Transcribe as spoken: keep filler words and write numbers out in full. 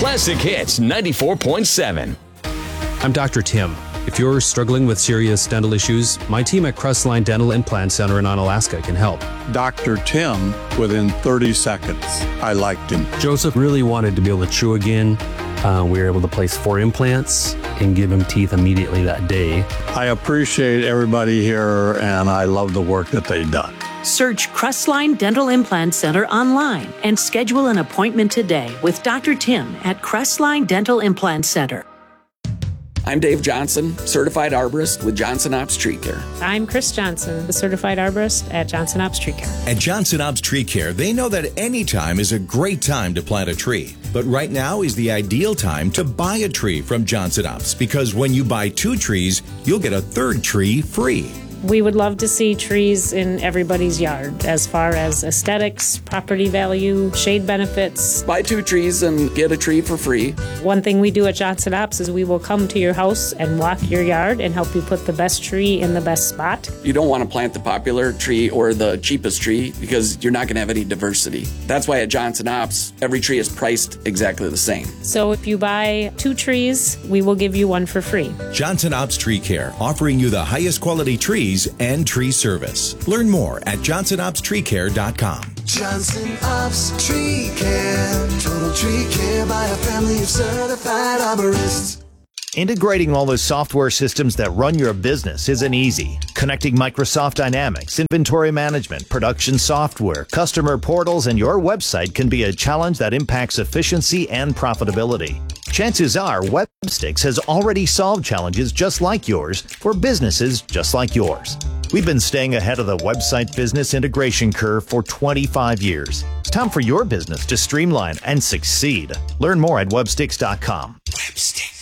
Classic Hits ninety-four point seven. I'm Doctor Tim. If you're struggling with serious dental issues, my team at Crestline Dental Implant Center in Onalaska can help. Doctor Tim, within thirty seconds, I liked him. Joseph really wanted to be able to chew again. Uh, we were able to place four implants and give him teeth immediately that day. I appreciate everybody here, and I love the work that they've done. Search Crestline Dental Implant Center online and schedule an appointment today with Doctor Tim at Crestline Dental Implant Center. I'm Dave Johnson, certified arborist with Johnson Ops Tree Care. I'm Chris Johnson, the certified arborist at Johnson Ops Tree Care. At Johnson Ops Tree Care, they know that any time is a great time to plant a tree. But right now is the ideal time to buy a tree from Johnson Ops, because when you buy two trees, you'll get a third tree free. We would love to see trees in everybody's yard as far as aesthetics, property value, shade benefits. Buy two trees and get a tree for free. One thing we do at Johnson Ops is we will come to your house and walk your yard and help you put the best tree in the best spot. You don't want to plant the popular tree or the cheapest tree because you're not going to have any diversity. That's why at Johnson Ops, every tree is priced exactly the same. So if you buy two trees, we will give you one for free. Johnson Ops Tree Care, offering you the highest quality trees and tree service. Learn more at johnson ops tree care dot com. Johnson Ops Tree Care. Total tree care by a family of certified arborists. Integrating all the software systems that run your business isn't easy. Connecting Microsoft Dynamics, inventory management, production software, customer portals, and your website can be a challenge that impacts efficiency and profitability. Chances are Webstix has already solved challenges just like yours for businesses just like yours. We've been staying ahead of the website business integration curve for twenty-five years. It's time for your business to streamline and succeed. Learn more at webstix dot com. Webstix.